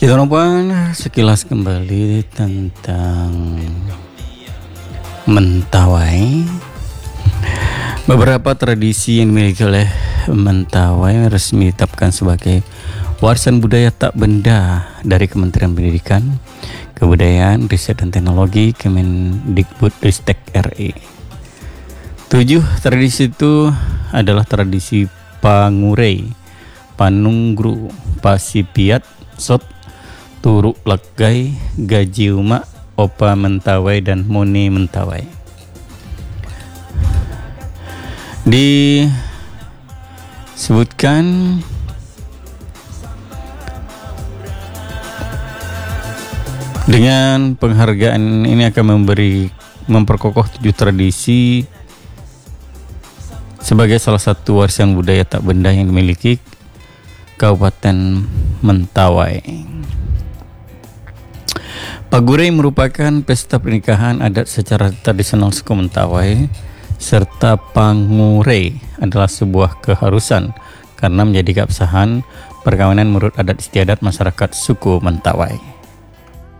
Kita nonton sekilas kembali tentang Mentawai. Beberapa tradisi yang dimiliki oleh Mentawai resmi ditetapkan sebagai warisan budaya tak benda dari Kementerian Pendidikan, Kebudayaan, Riset dan Teknologi Kemendikbudristek RI. 7 tradisi itu adalah tradisi Pangurei, Panunggru, Pasipiat, Sot, Turuk Legai, Gaji Umak, Opa Mentawai, dan Moni Mentawai. Disebutkan dengan penghargaan ini akan memperkokoh 7 tradisi sebagai salah satu warisan budaya tak benda yang dimiliki Kabupaten Mentawai. Pagurei merupakan pesta pernikahan adat secara tradisional suku Mentawai, serta Pangurei adalah sebuah keharusan karena menjadi keabsahan perkawinan menurut adat istiadat masyarakat suku Mentawai.